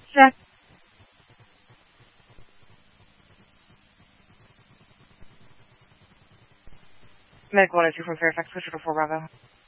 Check. Medical 102 from Fairfax, Switcher to 4 Bravo.